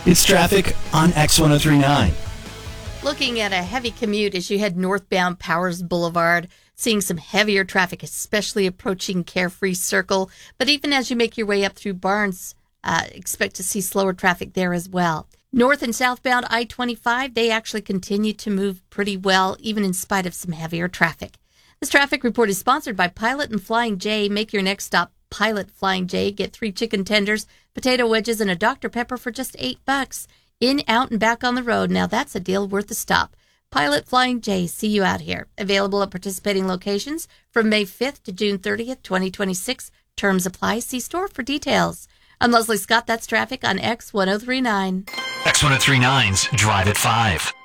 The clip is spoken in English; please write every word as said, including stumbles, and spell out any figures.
It's traffic on X ten thirty-nine. Looking at a heavy commute as you head northbound Powers Boulevard, seeing some heavier traffic, especially approaching Carefree Circle. But even as you make your way up through Barnes, uh, expect to see slower traffic there as well. North and southbound I twenty-five, they actually continue to move pretty well, even in spite of some heavier traffic. This traffic report is sponsored by Pilot and Flying J. Make your next stop Pilot Flying J. Get three chicken tenders, potato wedges, and a Doctor Pepper for just eight bucks. In, out, and back on the road. Now that's a deal worth a stop. Pilot Flying J, see you out here. Available at participating locations from May fifth to June thirtieth, twenty twenty-six. Terms apply. See store for details. I'm Leslie Scott. That's traffic on X ten thirty-nine. X ten thirty-nine's Drive at five.